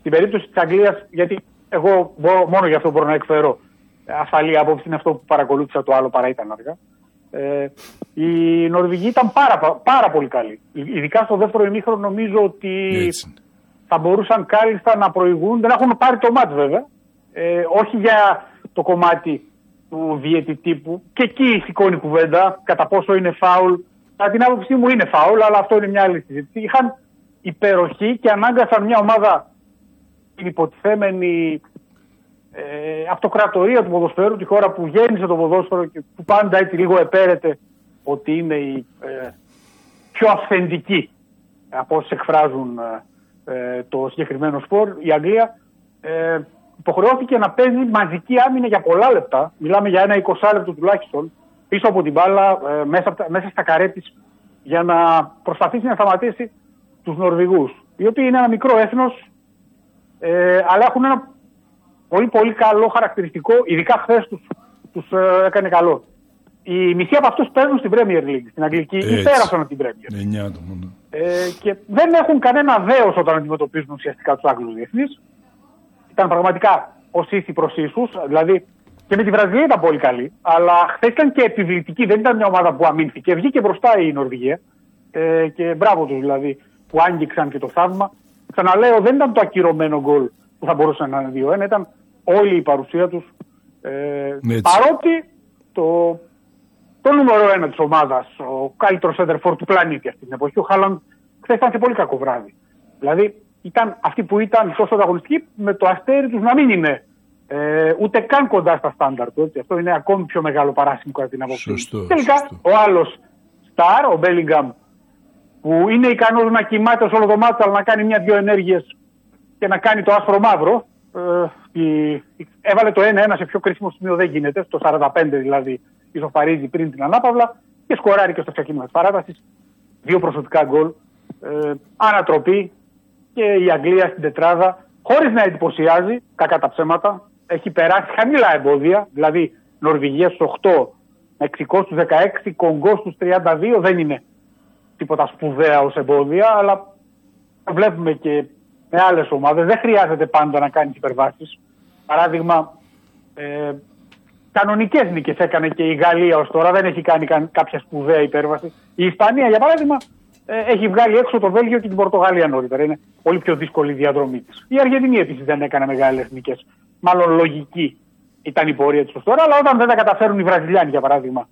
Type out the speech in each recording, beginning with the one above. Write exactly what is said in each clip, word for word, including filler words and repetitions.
Στην περίπτωση της Αγγλίας, γιατί εγώ μπορώ, μόνο για αυτό μπορώ να εκφέρω ασφαλή άποψη, είναι αυτό που παρακολούθησα, το άλλο παρά ήταν αργά. Ε, η Νορβηγοί ήταν πάρα, πάρα πολύ καλή. Ειδικά στο δεύτερο ημίχρονο νομίζω ότι έτσι θα μπορούσαν κάλλιστα να προηγούν. Δεν έχουν πάρει το μάτς βέβαια. Ε, όχι για το κομμάτι του διαιτητή που και εκεί σηκώνει κουβέντα κατά πόσο είναι φάουλ. Κατά την άποψή μου είναι φάουλ, αλλά αυτό είναι μια άλλη συζήτηση. Είχαν υπεροχή και ανάγκασαν μια ομάδα την υποτιθέμενη ε, αυτοκρατορία του ποδοσφαίρου, τη χώρα που γέννησε το ποδόσφαιρο και που πάντα έτσι λίγο επέρεται ότι είναι η ε, πιο αυθεντική από όσοι εκφράζουν ε, το συγκεκριμένο σπορ, η Αγγλία. Ε, υποχρεώθηκε να παίζει μαζική άμυνα για πολλά λεπτά. Μιλάμε για ένα είκοσι λεπτό τουλάχιστον πίσω από την μπάλα, ε, μέσα, μέσα στα καρέ της, για να προσπαθήσει να σταματήσει τους Νορβηγούς, οι οποίοι είναι ένα μικρό έθνος, ε, αλλά έχουν ένα πολύ πολύ καλό χαρακτηριστικό, ειδικά χθες τους, τους ε, έκανε καλό. Οι μισοί από αυτούς παίζουν στην Premier League, στην Αγγλική, ή πέρασαν από την Premier League. Ε, και δεν έχουν κανένα δέος όταν αντιμετωπίζουν ουσιαστικά τους Άγγλους διεθνείς. Ήταν πραγματικά ως ήθη προς ίσους, δηλαδή και με τη Βραζιλία ήταν πολύ καλή, αλλά χθες ήταν και επιβλητική, δεν ήταν μια ομάδα που αμήνθηκε. Βγήκε μπροστά η Νορβηγία ε, και μπράβο τους δηλαδή που άγγιξαν και το θαύμα. Ξαναλέω, δεν ήταν το ακυρωμένο γκολ που θα μπορούσε να είναι δύο ένα, ήταν όλη η παρουσία τους. Ε, παρότι το, το νούμερο ένα της ομάδας, ο καλύτερος σέντερφορ του πλανήτη αυτή την εποχή, ο Χάλαντ, χθες ήταν σε πολύ κακό βράδυ. Δηλαδή ήταν αυτοί που ήταν τόσο ανταγωνιστικοί, με το αστέρι τους να μην είναι ε, ούτε καν κοντά στα στάνταρ του. Έτσι. Αυτό είναι ακόμη πιο μεγάλο παράσημο κατά την άποψή μου. Τελικά σωστό. Ο άλλος στάρ, ο Μπέλιγκαμ, που είναι ικανός να κοιμάται σε όλο το μάτσο, αλλά να κάνει μια-δυο ενέργειες και να κάνει το άσπρο μαύρο. Ε, η, έβαλε το ένα ένα σε πιο κρίσιμο σημείο, δεν γίνεται. Στο σαράντα πέντε δηλαδή ισοφαρίζει πριν την ανάπαυλα και σκοράρει και στο ξεκίνημα της παράτασης. Δύο προσωπικά γκολ. Ε, ανατροπή και η Αγγλία στην τετράδα, χωρίς να εντυπωσιάζει, κακά τα ψέματα. Έχει περάσει χαμηλά εμπόδια, δηλαδή Νορβηγία στους οκτώ, Μεξικό στους δεκαέξι, Κονγκό στους τριάντα δύο, δεν είναι τίποτα σπουδαία ως εμπόδια, αλλά βλέπουμε και με άλλες ομάδες, δεν χρειάζεται πάντα να κάνεις υπερβάσεις. Παράδειγμα, ε, κανονικές νίκες έκανε και η Γαλλία ως τώρα, δεν έχει κάνει κάποια σπουδαία υπέρβαση. Η Ισπανία, για παράδειγμα, ε, έχει βγάλει έξω το Βέλγιο και την Πορτογαλία νωρίτερα. Είναι πολύ πιο δύσκολη η διαδρομή της. Η Αργεντινή επίσης δεν έκανε μεγάλες νίκες. Μάλλον λογική ήταν η πορεία της ως τώρα, αλλά όταν δεν τα καταφέρουν οι Βραζιλιάνοι, για παράδειγμα,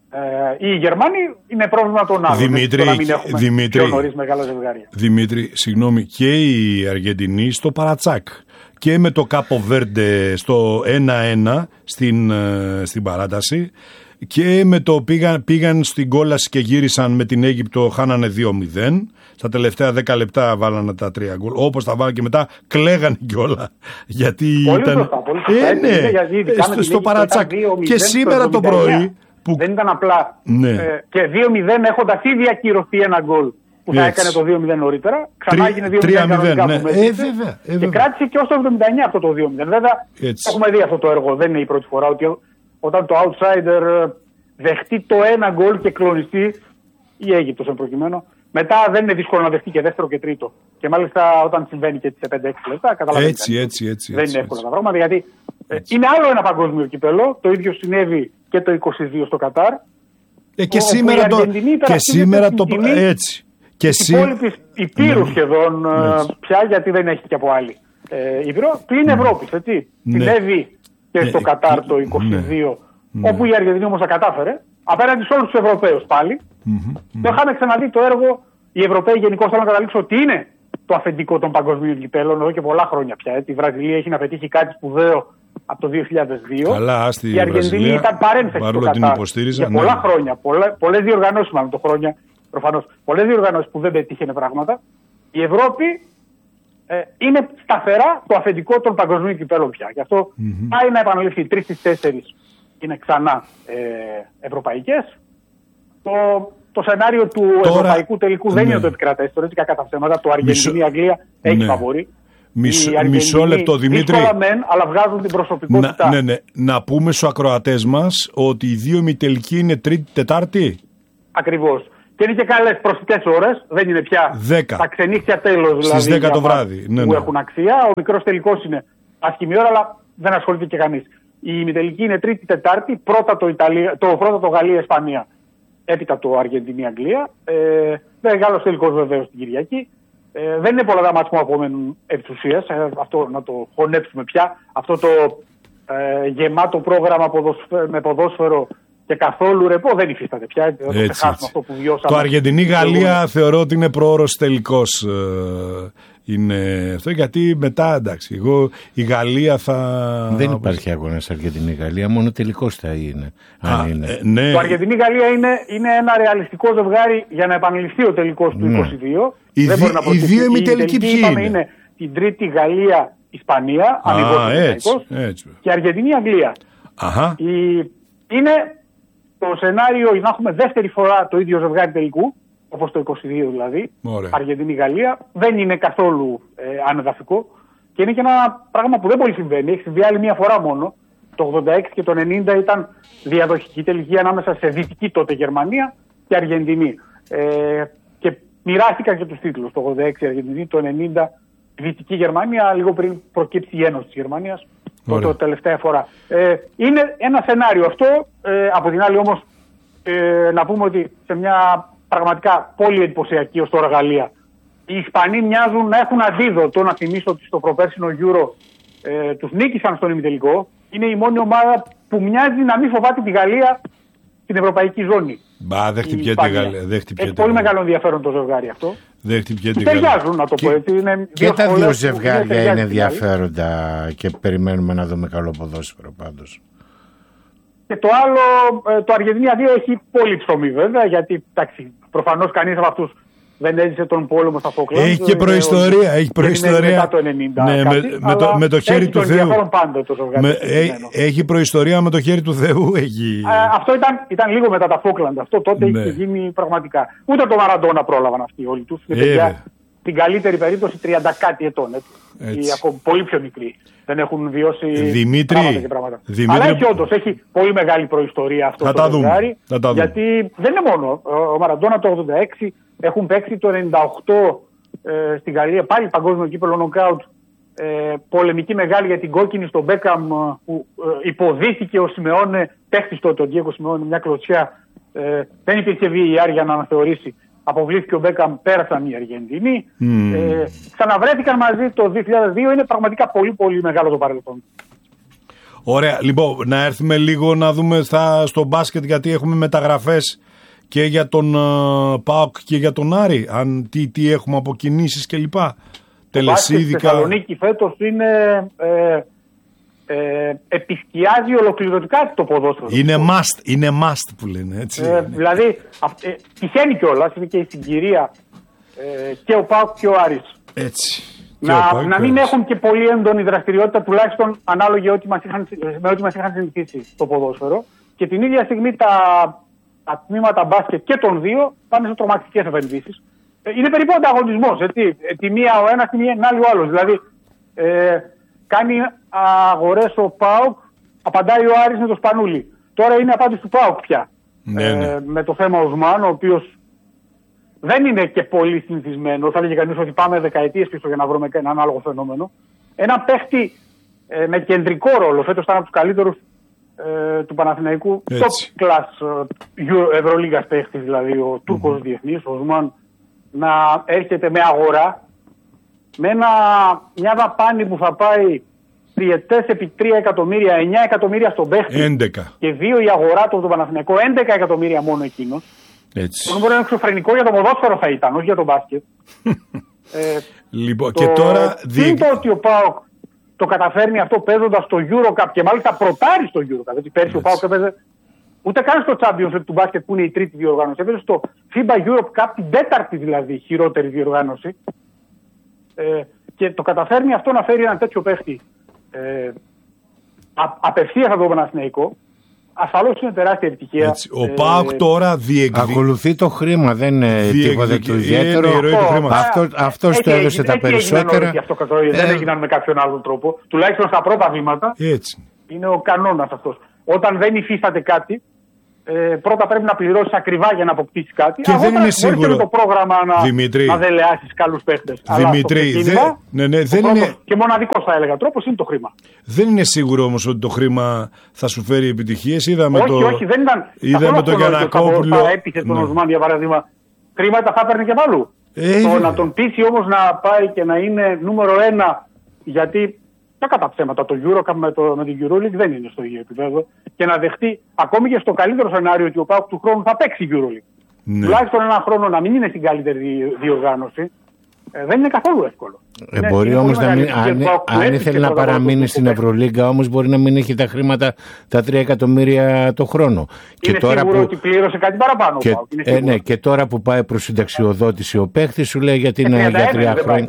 ή οι Γερμανοί, είναι πρόβλημα των άλλων. Δημήτρη, να μην έχουμε Δημήτρη, πιο νωρίς μεγάλα ζευγάρια. Δημήτρη, συγγνώμη, και η Αργεντινή στο παρατσάκ και με το Κάπο Βέρντε στο ένα ένα στην, στην παράταση και με το πήγαν, πήγαν στην κόλαση και γύρισαν με την Αίγυπτο, χάνανε δύο μηδέν. Στα τελευταία δέκα λεπτά βάλανε τα τρία γκολ. Όπως τα βάλανε και μετά, κλαίγανε κιόλα. Γιατί πολύ ήταν. Σωστά, πολύ σωστά. Ε, ναι, στο, στο παρατσάκ. Και σήμερα το πρωί. Που... Δεν ήταν απλά ναι. ε, και δύο μηδέν έχοντας ήδη ακυρωθεί ένα γκολ που θα έκανε το δύο μηδέν νωρίτερα. Ξανά έγινε δύο μηδέν. Ναι. Ε, βέβαια, ε, και κράτησε και ως το εβδομήντα εννιά αυτό το δύο μηδέν. Βέβαια, έτσι. Έχουμε δει αυτό το έργο. Δεν είναι η πρώτη φορά ότι όταν το outsider δεχτεί το ένα γκολ και κλονιστεί, η Αίγυπτος εν προκειμένου, μετά δεν είναι δύσκολο να δεχτεί και δεύτερο και τρίτο. Και μάλιστα όταν συμβαίνει και σε πέντε έξι λεπτά, καταλαβαίνετε. Έτσι, έτσι, έτσι. Δεν είναι εύκολα τα πράγματα γιατί έτσι. Είναι άλλο ένα παγκόσμιο κυπέλλο. Το ίδιο συνέβη και το είκοσι δύο στο Κατάρ. Ε, και σήμερα το. Και σήμερα το. Έτσι. Και οι υπόλοιποι υπήρου ναι. σχεδόν ναι. πια, γιατί δεν έχει και από άλλη ε, Ήπειρο, πλην Ευρώπης. Έτσι. Ναι. Συνέβη και ναι. στο Κατάρ το είκοσι δύο, ναι. όπου η Αργεντινή όμως τα κατάφερε. Απέναντι σε όλους τους Ευρωπαίους πάλι. Mm-hmm. Το είχαμε ξαναδεί το έργο. Οι Ευρωπαίοι γενικώς θέλουν να καταλήξουν ότι είναι το αφεντικό των παγκοσμίων κυπέλλων εδώ και πολλά χρόνια πια. Έτσι. Η Βραζιλία έχει να πετύχει κάτι σπουδαίο από το δύο χιλιάδες δύο. Καλά, στη η Αργεντινή ήταν παρένθεση στο Κατάρ για πολλά ναι. χρόνια. Πολλές διοργανώσεις μάλλον το χρόνια. Προφανώς πολλές διοργανώσεις που δεν πετύχαινε πράγματα. Η Ευρώπη ε, είναι σταθερά το αφεντικό των παγκοσμίων κυπέλλων πια. Γι' αυτό mm-hmm. πάει να επαναληφθεί. Τρεις στις τέσσερις είναι ξανά ε, ευρωπαϊκές. Το, το σενάριο του Τώρα, ευρωπαϊκού τελικού δεν ναι. είναι το επικρατέστερο, έτσι κακά τα ψέματα. Το Αργεντινή-Αγγλία έχει ναι. φαβορί. Μισό, μισό λεπτό, Δημήτρη. Μεν, αλλά βγάζουν την προσωπικότητα. Να, ναι, ναι. να πούμε στους ακροατές μας ότι οι δύο ημιτελικοί είναι Τρίτη, Τετάρτη. Ακριβώς. Και είναι και καλές προσιτές ώρες, δεν είναι πια δέκα. Τα ξενύχτια τέλος δηλαδή. Στις δέκα το βράδυ. Ναι, που ναι. έχουν αξία. Ο μικρός τελικός είναι άσχημη ώρα, αλλά δεν ασχολείται και κανείς. Η ημιτελική είναι Τρίτη, Τετάρτη, πρώτα το, Ιταλία, το, πρώτα το Γαλλία, Ισπανία, έπειτα το Αργεντινή, Αγγλία. Ε, Μεγάλος τελικός βεβαίως την Κυριακή. Ε, δεν είναι πολλά τα μάτια που απομένουν επί της ουσίας, ε, αυτό να το χωνέψουμε πια. Αυτό το ε, γεμάτο πρόγραμμα ποδοσφαι, με ποδόσφαιρο και καθόλου ρεπό δεν υφίσταται πια. Δεν το ξεχάσουμε αυτό που βιώσαμε. Το Αργεντινή-Γαλλία θεωρώ ότι είναι προώρος τελικός. Ε, είναι αυτό, γιατί μετά εντάξει, εγώ η Γαλλία θα. Δεν υπάρχει αγώνας Αργεντινή-Γαλλία, μόνο τελικός θα είναι. Αν Α, είναι. Ε, ναι. Το Αργεντινή-Γαλλία είναι, είναι ένα ρεαλιστικό ζευγάρι για να επαναληφθεί ο τελικός του Ναι. είκοσι δύο. Οι, δεν δι, μπορεί να οι δύο ημιτελικοί ποιοι είπαμε, είναι. είναι την Τρίτη Γαλλία-Ισπανία, Α, έτσι, έτσι. και Αργεντινή-Αγγλία. Αχα. Η... Είναι το σενάριο να έχουμε δεύτερη φορά το ίδιο ζευγάρι τελικού, όπως το είκοσι δύο δηλαδή, Αργεντινή-Γαλλία, δεν είναι καθόλου ε, ανεδαφικό και είναι και ένα πράγμα που δεν πολύ συμβαίνει. Έχει συμβεί άλλη μία φορά μόνο. Το ογδόντα έξι και το ενενήντα ήταν διαδοχική τελική ανάμεσα σε δυτική τότε Γερμανία και Αργεντινή. Ε, και μοιράστηκαν και τους τίτλους. Το ογδόντα έξι Αργεντινή, το ενενήντα δυτική Γερμανία, λίγο πριν προκύψει η Ένωση της Γερμανίας. Το τελευταία φορά. Ε, είναι ένα σενάριο αυτό. Ε, από την άλλη όμως ε, να πούμε ότι σε μια πραγματικά πολύ εντυπωσιακή ως τώρα Γαλλία, οι Ισπανοί μοιάζουν να έχουν αντίδοτο. Να θυμίσω ότι στο προπέρσινο Euro ε, τους νίκησαν στον ημιτελικό. Είναι η μόνη ομάδα που μοιάζει να μην φοβάται τη Γαλλία στην ευρωπαϊκή ζώνη. Μπα, δεν χτυπιέται η Γαλλία. Έχει πολύ μεγάλο ενδιαφέρον το ζευγάρι αυτό. Δεν χτυπιέται η Γαλλία. Ταιριάζουν, να το πω έτσι. Είναι και τα δύο ζευγάρια είναι ενδιαφέροντα και περιμένουμε να δούμε καλό ποδόσφαιρο πάντως. Και το άλλο, το Αργεντινή δύο έχει πολύ ψωμί βέβαια, γιατί προφανώς κανείς από αυτούς δεν έζησε τον πόλεμο στα Φόκλαντ. Έχει και προϊστορία. Έχει προϊστορία. Μετά το ενενήντα. Ναι, κάτι, με, με, το, με το χέρι του Θεού. Πάντα το με, έχει, έχει προϊστορία με το χέρι του Θεού. Έχει... Α, αυτό ήταν, ήταν λίγο μετά τα Φόκλαντ. Αυτό τότε ναι. είχε γίνει πραγματικά. Ούτε το Μαραντόνα πρόλαβαν αυτοί όλοι τους. Είναι παιδιά, την καλύτερη περίπτωση τριάντα κάτι ετών. Έτσι. Έτσι. Ή ακόμα πολύ πιο μικροί. Δεν έχουν βιώσει Δημήτρη, πράγματα και πράγματα. Δημήτρη, αλλά έχει όντως, έχει πολύ μεγάλη προϊστορία αυτό θα το ζευγάρι. Γιατί δεν είναι μόνο. Ο Μαραντόνα το ογδόντα έξι έχουν παίξει το ενενήντα οκτώ ε, στην Γαλλία, πάλι παγκόσμιο κύπελλο νοκάουτ. Ε, πολεμική μεγάλη για την κόκκινη στον Μπέκαμ που ε, υποδίθηκε ο Σιμεώνε, παίχτης τότε ο Διέγκο Σιμεώνε, μια κλωτσιά. Ε, δεν υπήρχε βι έι αρ για να αναθεωρήσει. Αποβλήθηκε ο Μπέκαμ, πέρασαν οι Αργεντινοί. Mm. Ε, ξαναβρέθηκαν μαζί το δύο χιλιάδες δύο. Είναι πραγματικά πολύ πολύ μεγάλο το παρελθόν. Ωραία. Λοιπόν, να έρθουμε λίγο να δούμε στα, στο μπάσκετ, γιατί έχουμε μεταγραφές και για τον uh, ΠΑΟΚ και για τον Άρη. Αν, τι, τι έχουμε από κινήσεις κλπ. Τελεσίδικα. Στη Θεσσαλονίκη φέτος είναι... Ε, Ε, επισκιάζει ολοκληρωτικά το ποδόσφαιρο. Είναι must, είναι must που λένε έτσι. Ε, δηλαδή ε, τυχαίνει κιόλας, είναι και η συγκυρία ε, και ο ΠΑΟΚ και ο Άρης. Έτσι. Να, Πάουκ, να μην έχουν και πολύ έντονη δραστηριότητα, τουλάχιστον ανάλογη ό,τι μας είχαν, με ό,τι μας είχαν συνηθίσει στο ποδόσφαιρο. Και την ίδια στιγμή τα, τα τμήματα μπάσκετ και των δύο πάνε σε τρομακτικές επενδύσεις. Ε, είναι περίπου ανταγωνισμός, έτσι. Ε, τη μία ο ένας, τη μία άλλη ο άλλος. Δηλαδή ε, κάνει αγορές ο ΠΑΟΚ, απαντάει ο Άρης με το Σπανούλι. Τώρα είναι απάντηση του ΠΑΟΚ πια. Ναι, ε, ναι. Με το θέμα Οσμάν, ο οποίος δεν είναι και πολύ συνηθισμένο. Θα έλεγε κανείς ότι πάμε δεκαετίες πίσω για να βρούμε ένα ανάλογο φαινόμενο. Ένα παίχτη ε, με κεντρικό ρόλο. Φέτος ήταν από τους καλύτερους ε, του Παναθηναϊκού. Top class ε, Ευρωλίγας παίχτης, δηλαδή ο Τούρκος mm-hmm. διεθνής, ο Οσμάν, να έρχεται με αγορά. Με ένα, μια δαπάνη που θα πάει τριετές επί τρία εκατομμύρια, εννιά εκατομμύρια στον παίχτη. έντεκα. Και δύο η αγορά του από τον Παναθηναϊκό, έντεκα εκατομμύρια μόνο εκείνος. Έτσι. Αυτό μπορεί να είναι εξωφρενικό για το ποδόσφαιρο θα ήταν, όχι για τον μπάσκετ. ε, λοιπόν, το, και τώρα... Τι είναι το ότι ο ΠΑΟΚ το καταφέρνει αυτό παίζοντας στο EuroCup και μάλιστα προτάρει στο EuroCup. Γιατί πέρσι έτσι. Ο ΠΑΟΚ έπαιζε ούτε καν στο Champions του μπάσκετ που είναι η τρίτη διοργάνωση. Έπαιζε στο FIBA Europe Cup, την τέταρτη δηλαδή χειρότερη διοργάνωση. Ε, και το καταφέρνει αυτό να φέρει ένα τέτοιο παίχτη ε, απευθείας από το Παναθηναϊκό. Ασφαλώς είναι τεράστια επιτυχία. Έτσι. Ο ΠΑΟΚ ε, τώρα διεκδικεί. Ακολουθεί το χρήμα, δεν είναι τίποτα του ιδιαίτερο. Αυτό, αυτός το έδωσε τα περισσότερα. Αυτό, ε, δεν έγιναν με κάποιον άλλον τρόπο. Τουλάχιστον στα πρώτα βήματα. Έτσι. Είναι ο κανόνας αυτός. Όταν δεν υφίσταται κάτι, Ε, πρώτα πρέπει να πληρώσεις ακριβά για να αποκτήσεις κάτι. Και δεν είναι σίγουρο. Και το πρόγραμμα να, Δημήτρη, να δελεάσεις καλούς παίχτες. Δημήτρη, δε, ναι, ναι, δεν πρώτος, είναι... και μοναδικός θα έλεγα τρόπος είναι το χρήμα. Δεν είναι σίγουρο όμως ότι το χρήμα θα σου φέρει επιτυχίες. Είδαμε όχι, το... όχι, δεν ήταν. Είδαμε τον Γιαννακόπουλο. Θα έπεισε τον Οσμάν για παράδειγμα. Χρήματα θα έπαιρνε και πάλι. Ε, το, να τον πείσει όμως να πάει και να είναι νούμερο ένα, γιατί τα κατά ψέματα το EuroCup με, το, με την EuroLeague δεν είναι στο ίδιο επίπεδο, και να δεχτεί ακόμη και στο καλύτερο σενάριο ότι ο ΠΑΟΚ του χρόνου θα παίξει EuroLeague. Ναι. Τουλάχιστον ένα χρόνο να μην είναι στην καλύτερη διοργάνωση, ε, δεν είναι καθόλου εύκολο. Ε, είναι, μπορεί όμως να μην, αν, αν ήθελε να παραμείνει στην Ευρωλίγκα, όμως μπορεί να μην έχει τα χρήματα τα τρία εκατομμύρια το χρόνο. Είναι και τώρα σίγουρο που, ότι πλήρωσε κάτι παραπάνω. Και, ε, ναι, και τώρα που πάει προς συνταξιοδότηση ο παίχτης σου λέει γιατί είναι για τρία χρόνια.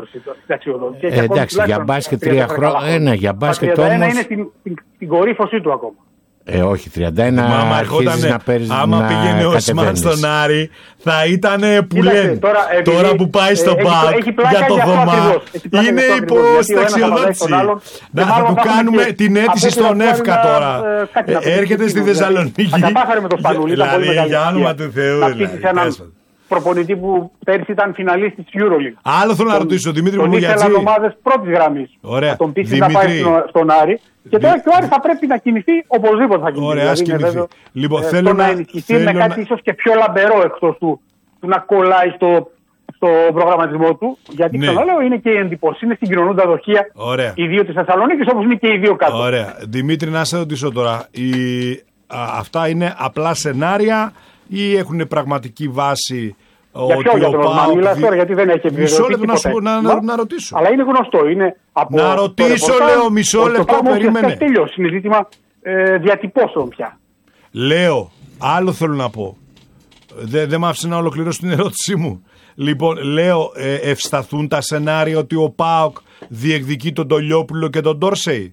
Ε, εντάξει, για μπάσκετ τρία χρόνια. Ένα για μπάσκετ όμως. Είναι στην, στην κορύφωσή του ακόμα. Ε, όχι, τριάντα ένα αρχίζεις να παίρνεις. Άμα να πήγαινε ο Οσμάν στον Άρη, θα ήταν που λένε. Τώρα, επειδή, τώρα που πάει στο ΠΑΟΚ για το Θωμά, είναι υποσταξιοδότηση. Να θα του κάνουμε την αίτηση στον ΕΦΚΑ τώρα. Έρχεται στη Θεσσαλονίκη. Θα τα με το Σπανούλη. Για όνομα του Θεού. Προπονητή που πέρσι ήταν φιναλίστης της EuroLeague. Άλλο θέλω να ρωτήσω, Δημήτρη Τον ήθελαν ομάδες πρώτης γραμμής. Ωραία. Να τον πείσει να πάει στον Άρη. Και τώρα και ο Άρης θα πρέπει να κινηθεί, οπωσδήποτε θα κινηθεί. Ωραία, ας κινηθεί. Λοιπόν, ε, θέλω να, να ενισχυθεί με κάτι να... ίσως και πιο λαμπερό εκτός του, του να κολλάει στο, στο προγραμματισμό του. Γιατί, ναι, ξαναλέω, είναι και η εντυπωσή, είναι συγκοινωνούντα δοχεία. Ωραία. Οι δύο της Θεσσαλονίκης, όπως είναι και οι δύο κάτω. Ωραία. Δημήτρη, να σε ρωτήσω τώρα. Η... Α, αυτά είναι απλά σενάρια ή έχουν πραγματική βάση? Για ποιο, για τον Οσμάν μιλάς τώρα, γιατί δεν έχει επιβεβαιωθεί τίποτε. Μισό λεπτό να, να, να ρωτήσω. Αλλά είναι γνωστό. Είναι από να ρωτήσω, λέω, μισό λεπτό, περίμενε. Το τελειώσει, είναι ζήτημα ε, διατυπώσεων πια. Λέω, άλλο θέλω να πω. Δεν δε μ' άφησε να ολοκληρώσω την ερώτησή μου. Λοιπόν, λέω, ε, ευσταθούν τα σενάρια ότι ο ΠΑΟΚ διεκδικεί τον Τολιόπουλο και τον Ντόρσεϊ?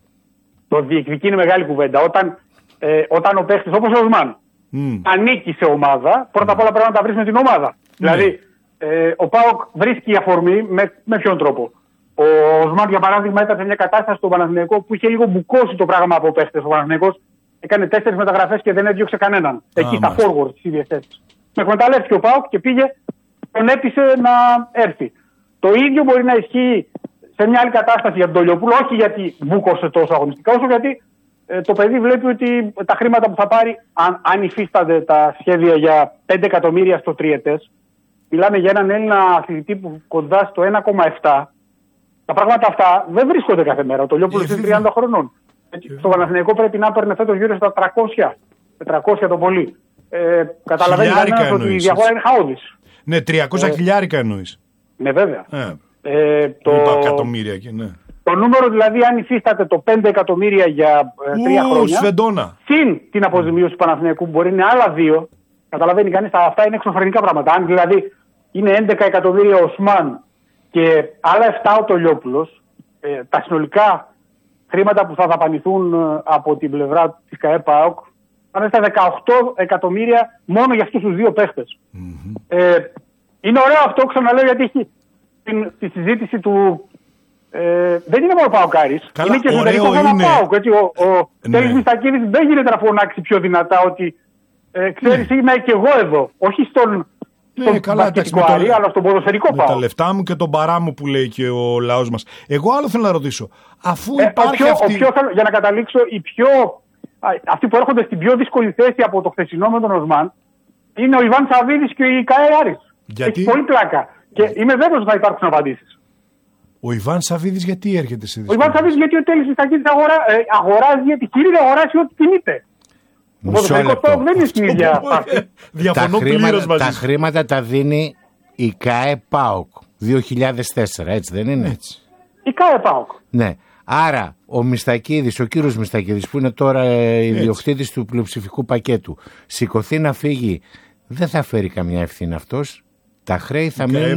Το διεκδικεί είναι μεγάλη κουβέντα. Όταν, ε, όταν ο παίχτης όπως ο Οσμάν Mm. ανήκει σε ομάδα, πρώτα απ' όλα πρέπει να τα βρει με την ομάδα. Mm. Δηλαδή, ε, ο ΠΑΟΚ βρίσκει αφορμή με, με ποιον τρόπο. Ο Οσμάν, για παράδειγμα, ήταν σε μια κατάσταση στο Παναθηναϊκό που είχε λίγο μπουκώσει το πράγμα από παίχτες. Ο Παναθηναϊκός έκανε τέσσερις μεταγραφές και δεν έδιωξε κανέναν. Ah, εκεί τα forward στις ίδιες θέσεις. Με εκμεταλλεύτηκε ο ΠΑΟΚ και πήγε, τον έπεισε να έρθει. Το ίδιο μπορεί να ισχύει σε μια άλλη κατάσταση για τον Τολιόπουλο, όχι γιατί μπούκωσε τόσο αγωνιστικά, όσο γιατί Ε, το παιδί βλέπει ότι τα χρήματα που θα πάρει, αν, αν υφίστανται τα σχέδια για πέντε εκατομμύρια στο τριετές, μιλάμε για έναν Έλληνα αθλητή που κοντά στο ένα κόμμα επτά. Τα πράγματα αυτά δεν βρίσκονται κάθε μέρα. Ο Τολιόπουλος είναι τριάντα χρονών. Yeah. Στο Παναθηναϊκό πρέπει να παίρνει φέτος γύρω στα τριακόσια, τετρακόσια το πολύ. Ε, καταλαβαίνει κανένας ότι η διαφορά είναι χαόδης. Ναι, τριακόσια χιλιάρικα εννοείς. Ναι, βέβαια. Ε, ε, το... εκατομμύρια και ναι. Το νούμερο δηλαδή, αν υφίσταται το πέντε εκατομμύρια για ε, τρία Ου, χρόνια, Σβεντόνα. συν την αποζημίωση του Παναθηναϊκού που μπορεί να είναι άλλα δύο, καταλαβαίνει κανείς, αυτά είναι εξωφρενικά πράγματα. Αν δηλαδή είναι έντεκα εκατομμύρια ο Οσμάν και άλλα επτά ο Τολιόπουλος, ε, τα συνολικά χρήματα που θα δαπανηθούν ε, από την πλευρά της ΚΑΕ ΠΑΟΚ θα είναι στα δεκαοκτώ εκατομμύρια μόνο για αυτούς τους δύο παίχτες. Mm-hmm. Ε, είναι ωραίο αυτό, ξαναλέω, γιατί έχει την, τη συζήτηση του. Ε, δεν είναι μόνο ΠΑΟΚάρης, είναι και εσωτερικό θέμα ΠΑΟΚ. Ο, ο ναι. Τέλης Μιστακίδης δεν γίνεται να φωνάξει πιο δυνατά ότι ε, ξέρεις, ναι, είμαι και εγώ εδώ. Όχι στον, ναι, στον μπασκετικό Άρη, αλλά στον ποδοσφαιρικό ΠΑΟΚ. Τα λεφτά μου και τον παρά μου που λέει και ο λαός μας. Εγώ άλλο θέλω να ρωτήσω. Αφού ε, υπάρχει ο πιο, αυτή... ο πιο, για να καταλήξω, οι πιο, αυτοί που έρχονται στην πιο δύσκολη θέση από το χθεσινό με τον Οσμάν είναι ο Ιβάν Σαββίδης και η ΚΑΕ Άρης. Γιατί? Έχει πολύ πλάκα. Και είμαι βέβαιος ότι θα υπάρξουν απαντήσεις. Ο Ιβάν Σαββίδης γιατί έρχεται σε δυσκολία? Ο Ιβάν Σαββίδης γιατί ο Τέλης Μιστακίδης αγορά, ε, αγοράζει, γιατί κύριε να αγοράσει ό,τι κινείται. Ο ποδοσφαιρικός δεν είναι στην ίδια φάση. Διαφωνώ πλήρως μαζί. Τα χρήματα τα δίνει η ΚΑΕ ΠΑΟΚ δύο χιλιάδες τέσσερα, έτσι δεν είναι? Έτσι. Η ΚΑΕ ΠΑΟΚ. Ναι. Άρα ο Μιστακίδης, ο κύριος Μιστακίδης που είναι τώρα ιδιοκτήτης του πλειοψηφικού πακέτου, σηκωθεί να φύγει, δεν θα φέρει καμιά ευθύνη αυτός. Τα χρέη θα μείνουν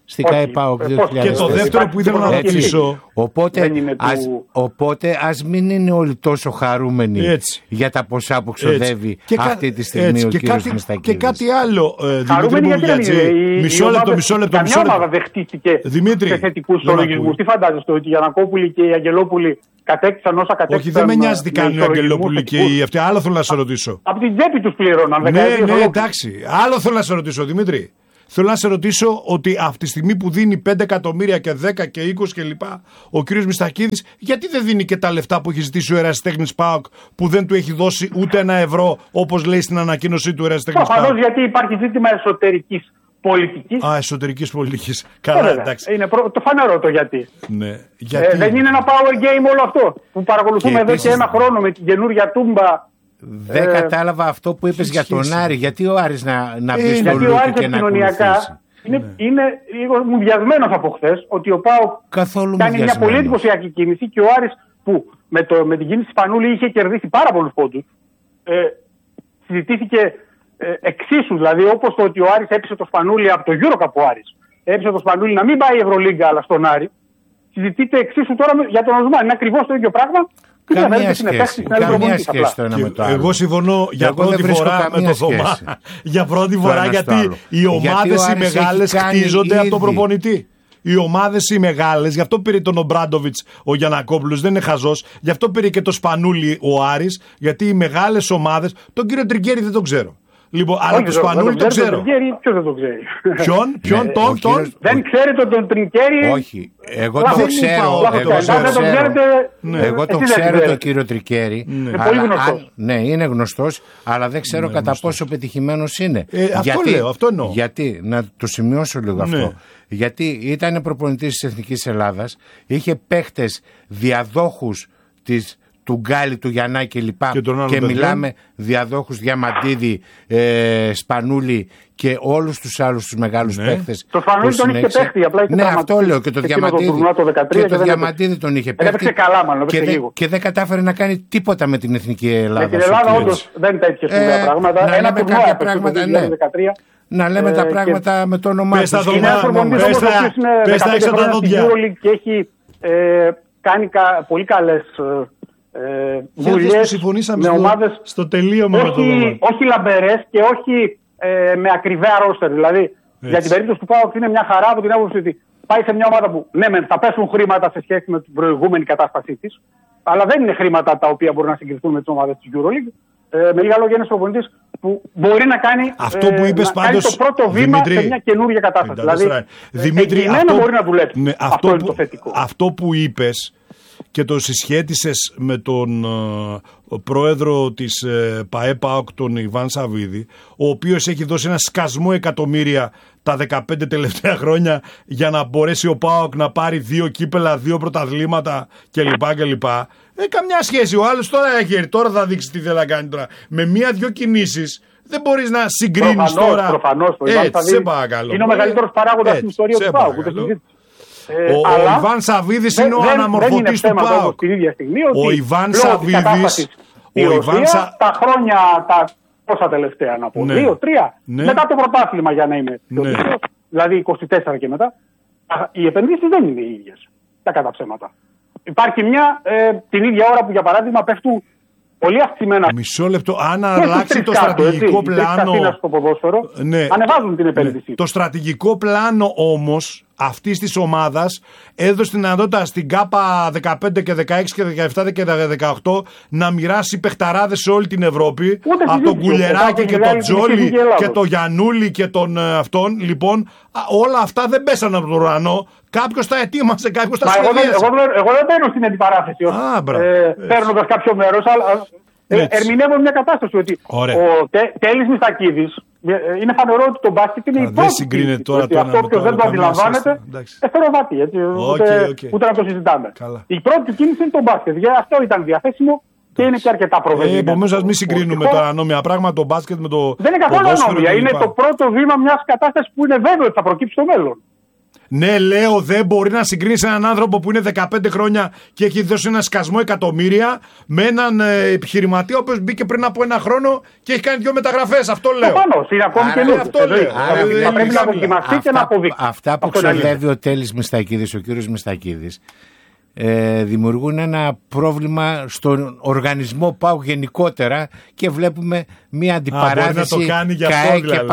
Στην ΚΑΕ ΠΑΟΚ δύο χιλιάδες τέσσερα. Και το δεύτερο που ήθελα να ρωτήσω. Οπότε, ας, του... οπότε ας μην είναι όλοι τόσο χαρούμενοι έτσι. Για τα ποσά που ξοδεύει αυτή τη στιγμή έτσι. Ο και κύριος Μιστακίδης. Και κάτι άλλο, ε, χαρούμενοι γιατί δεν είναι. Μισό λεπτό, μισό λεπτό. Καμιά ομάδα δεχτήκε σε θετικούς ισολογισμούς. Τι φαντάζεστε, ότι οι Γιαννακόπουλοι και οι Αγγελόπουλοι κατέκτησαν όσα κατέκτησαν? Όχι, δεν με νοιάζει τι κάνουν οι Αγγελόπουλοι και οι αυτοί. Άλλο θέλω να σε ρωτήσω. Από την τσέπη τους πλήρωναν. Ναι, ναι, εντάξει. Άλλο θέλω να σε ρωτήσω, Δημήτρη. Θέλω να σε ρωτήσω ότι αυτή τη στιγμή που δίνει πέντε εκατομμύρια και δέκα και είκοσι κλπ. Ο κύριος Μιστακίδης, γιατί δεν δίνει και τα λεφτά που έχει ζητήσει ο Ερασιτέχνης ΠΑΟΚ, που δεν του έχει δώσει ούτε ένα ευρώ, όπως λέει στην ανακοίνωσή του Ερασιτέχνης ΠΑΟΚ? Προφανώς, γιατί υπάρχει ζήτημα εσωτερικής πολιτικής. Α, εσωτερικής πολιτικής. Καλά, εντάξει. Είναι προ... το φανερό το γιατί. Ναι. Γιατί... Ε, δεν είναι ένα power game όλο αυτό που παρακολουθούμε εδώ και ένα χρόνο με την καινούρια τούμπα. Δεν ε, κατάλαβα αυτό που είπες για τον Άρη. Γιατί ο Άρης να, να μπει ε, στο Λούκι και να ακολουθήσει? Είναι, ναι. είναι λίγο μουδιασμένος από χθες ότι ο ΠΑΟΚ κάνει μια πολύ εντυπωσιακή κίνηση και ο Άρης που με, το, με την κίνηση Σπανούλη είχε κερδίσει πάρα πολλούς πόντους. Ε, συζητήθηκε ε, εξίσου, δηλαδή όπως το ότι ο Άρης έπεισε το Σπανούλη από το EuroCup, ο Άρης έπεισε το Σπανούλη να μην πάει η Ευρωλίγκα αλλά στον Άρη. Συζητείται εξίσου τώρα για τον Οσμάν. Είναι ακριβώς το ίδιο πράγμα. Καμία σχέση, καμία σχέση το ένα με το άλλο. Εγώ συμφωνώ για εγώ πρώτη φορά με το Θωμά. Για πρώτη φορά γιατί οι ομάδες οι μεγάλες χτίζονται από τον προπονητή. Οι ομάδες οι μεγάλες, γι' αυτό πήρε τον Ομπράντοβιτς ο Γιαννακόπουλος, δεν είναι χαζός. Γι' αυτό πήρε και το Σπανούλι ο Άρης, γιατί οι μεγάλες ομάδες, τον κύριο Τριγκέρι δεν τον ξέρω. Λοιπόν, αλλά το Σπανούλι το ξέρω. Ποιος δεν το ξέρει? Ποιον, ποιον, τον, τον. Δεν ξέρετε τον Τρικέρι? Όχι, εγώ τον ξέρω. Εγώ τον ξέρω τον κύριο Τρικέρι. Ναι, είναι γνωστός, αλλά δεν ξέρω κατά πόσο πετυχημένος είναι. Αυτό λέω, αυτό εννοώ. Γιατί, να το σημειώσω λίγο αυτό. Γιατί ήταν προπονητής της Εθνικής Ελλάδας, είχε παίχτες διαδόχους της του Γκάλι, του Γιαννάκη κλπ. Και, και μιλάμε διαδόχους Διαμαντίδη, ε, Σπανούλη και όλους τους άλλους τους μεγάλους ναι. παίχτες. Το Σπανούλη τον είχε παίχτη, απλά είχε ναι, αυτό λέω και το Διαμαντίδη. Και το Διαμαντίδη τον είχε παίχτη. Έπαιξε καλά, μάλλον. Και, δε, και δεν κατάφερε να κάνει τίποτα με την Εθνική Ελλάδα. Με την Ελλάδα όντως δεν τέτοιες ε, πράγματα. Να Ένα λέμε κάποια πράγματα, ναι. Να λέμε τα πράγματα με το όνομά τους. Πες τα έξω τα δόντια. Και έχει κάνει πολύ καλές δουλειές με ομάδες στο τελείωμα όχι, όχι λαμπερές και όχι ε, με ακριβέα ρόστερ. Δηλαδή έτσι. Για την περίπτωση του ΠΑΟΚ είναι μια χαρά από την άποψη ότι πάει σε μια ομάδα που ναι, θα πέσουν χρήματα σε σχέση με την προηγούμενη κατάστασή της, αλλά δεν είναι χρήματα τα οποία μπορούν να συγκριθούν με τις ομάδες της EuroLeague. Ε, με λίγα λόγια, είναι προπονητής που μπορεί να κάνει, αυτό που είπες, ε, να πάντως, κάνει το πρώτο βήμα Δημήτρη, σε μια καινούργια κατάσταση. Δηλαδή, Δημήτρη, αυτό, μπορεί να δουλέψει. Ναι, αυτό, αυτό που, είναι το θετικό. Αυτό που είπες και το συσχέτισες με τον uh, πρόεδρο της uh, ΠΑΕ ΠΑΟΚ, τον Ιβάν Σαββίδη, ο οποίος έχει δώσει ένα σκασμό εκατομμύρια τα δεκαπέντε τελευταία χρόνια για να μπορέσει ο ΠΑΟΚ να πάρει δύο κύπελα, δύο πρωταθλήματα κλπ. κλπ. Ε, καμιά σχέση. Ο άλλος τώρα έχει, τώρα θα δείξει τι θέλει να κάνει τώρα. Με μία-δυο κινήσεις δεν μπορείς να συγκρίνεις τώρα. Προφανώς, έτσι, σε παρακαλώ. Είναι ο μεγαλύτερος παράγοντας στην ιστορία του ΠΑΟΚ. Ε, ο, ο Ιβάν Σαββίδης είναι ο αναμορφωτής του ΠΑΟΚ. Ο Ιβάν Σαββίδης. Η Ρωσία τα χρόνια, τα πόσα τελευταία να πω, ναι. δύο, τρία, ναι. μετά το πρωτάθλημα για να είμαι. Ναι. Δηλαδή είκοσι τέσσερα και μετά. Οι επενδύσεις δεν είναι οι ίδιες. Τα κατά ψέματα. Υπάρχει μια ε, την ίδια ώρα που για παράδειγμα πέφτουν πολύ αυξημένα. Μισό λεπτό, αν αλλάξει το στρατηγικό έτσι, πλάνο. Στο ποδόσφαιρο, ναι, ανεβάζουν την επένδυση. Ναι. Το στρατηγικό πλάνο όμως αυτής της ομάδας έδωσε την δυνατότητα στην ΚΑΠΑ δεκαπέντε και δεκαέξι και δεκαεπτά και δεκαοκτώ να μοιράσει παιχταράδες σε όλη την Ευρώπη. Ούτε από τον Κουλεράκη και τον Τζόλι και τον Γιαννούλη και τον uh, αυτόν. Λοιπόν, όλα αυτά δεν πέσαν από τον ουρανό. Κάποιος τα ετοίμασε, κάποιος τα σχεδίασε. Εγώ, εγώ, εγώ δεν παίρνω στην αντιπαράθεση ε, παίρνοντας κάποιο μέρος, αλλά ε, ερμηνεύω μια κατάσταση ότι Ωραία. ο τε, Τέλης Μιστακίδης είναι φανερό ότι το μπάσκετ είναι η πρώτη. Δεν συγκρίνεται τώρα το αυτό όποιος δεν το αντιλαμβάνεται, εθεροβάτη, ούτε, ούτε να το συζητάμε. Καλά. Η πρώτη κίνηση είναι το μπάσκετ, για αυτό ήταν διαθέσιμο και είναι και αρκετά προβεβλημένο. Ε, Επομένως, ας μην συγκρίνουμε τώρα ανώμια πράγματα, το μπάσκετ με το. Δεν είναι καθόλου ανώμια. Είναι το πρώτο βήμα μιας κατάστασης που είναι βέβαιο ότι θα προκύψει στο μέλλον. Ναι, λέω, δεν μπορεί να συγκρίνει έναν άνθρωπο που είναι δεκαπέντε χρόνια και έχει δώσει ένα σκασμό εκατομμύρια με έναν ε, επιχειρηματία ο οποίος μπήκε πριν από ένα χρόνο και έχει κάνει δύο μεταγραφές. Αυτό λέω. Πάνω, είναι ακόμη και λίγο. Αυτό λέω. Θα πρέπει να δοκιμαστεί και να αποδείξει. Αυτά που ξοδεύει ο Τέλης Μιστακίδης, ο κύριος Μιστακίδης, Ε, δημιουργούν ένα πρόβλημα στον οργανισμό ΠΑΟΚ γενικότερα και βλέπουμε μια αντιπαράθεση. Α, μπορεί να το κάνει για αυτό, δηλαδή.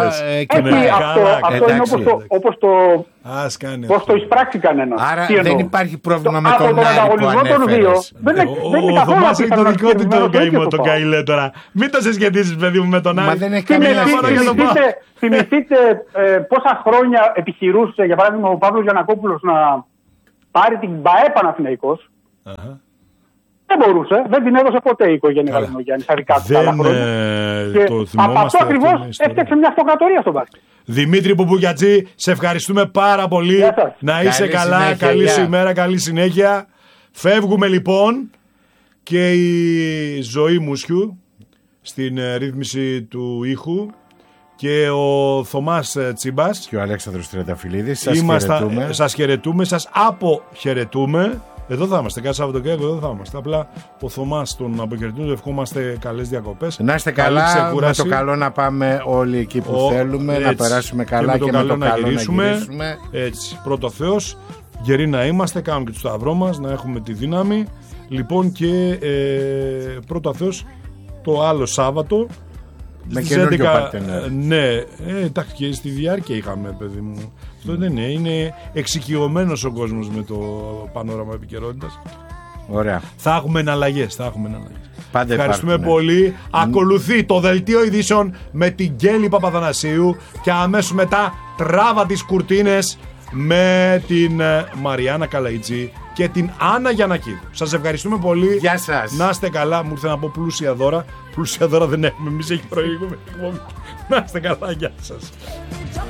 Αυτό είναι όπως το, όπως το, πώς το εισπράξει κανένας. Άρα δεν υπάρχει πρόβλημα το, με τον Άρη που ανέφερες. Ο Θωμάς έχει το δικό του το καημό, τον Καηλέ τώρα. Μην το συσχετίζεις, παιδί μου, με τον Άρη. Μα δεν έχει κανένα σχέση. Θυμηθείτε πόσα χρόνια επιχειρούσε, για παράδειγμα, ο Παύλος Γιαννακόπουλος να πάρει την ΠΑΕ Παναθηναϊκός. Uh-huh. Δεν μπορούσε, δεν την έδωσε ποτέ η οικογένεια Γαλανογιάννη στα δικά του άλλα χρόνια. Ε, το από αυτό ακριβώς έφτιαξε μια αυτοκρατορία στον μπάσκετ. Δημήτρη Πουπογιατζή, σε ευχαριστούμε πάρα πολύ. Να είσαι καλή καλά, συνέχεια, καλή yeah. ημέρα, καλή συνέχεια. Φεύγουμε λοιπόν και η Ζωή Μουσιού στην ρύθμιση του ήχου και ο Θωμάς Τσίμπας και ο Αλέξανδρος Τριανταφυλλίδης. Σας Είμαστε, χαιρετούμε. Σας χαιρετούμε, σας αποχαιρετούμε. Εδώ θα είμαστε, κάθε Σαββατοκύριακο εδώ θα είμαστε. Απλά ο Θωμάς τον αποχαιρετούμε, ευχόμαστε καλές διακοπές. Να είστε καλά, με το καλό να πάμε όλοι εκεί που ο, θέλουμε, έτσι, να περάσουμε καλά και με το, και με το καλό, καλό να γυρίσουμε. να γυρίσουμε. Έτσι, πρώτο Θεός, γεροί να είμαστε, κάνουμε και το σταυρό μας, να έχουμε τη δύναμη. Λοιπόν και ε, πρώτο Θεός το άλλο Σάββατο. Με καινούργιο παρτενέρ. Ναι, ε, εντάξει, και στη διάρκεια είχαμε, παιδί μου. Αυτό δεν είναι, είναι εξοικειωμένος ο κόσμος με το πανόραμα επικαιρότητας. Ωραία. Θα έχουμε εναλλαγές, θα έχουμε εναλλαγές. Πάντα ευχαριστούμε υπάρχουν, πολύ. Ναι. Ακολουθεί το δελτίο ειδήσεων με την Γκέλη Παπαθανασίου και αμέσως μετά τράβα τις κουρτίνες με την Μαριάννα Καλαϊτζή και την Άννα Γιαννακίδου. Σας ευχαριστούμε πολύ. Γεια σας. Να είστε καλά. Μου ήρθε να πω πλούσια δώρα. Πλούσια δώρα δεν έχουμε. Εμείς έχει προηγούμενη. Να είστε καλά. Γεια σας.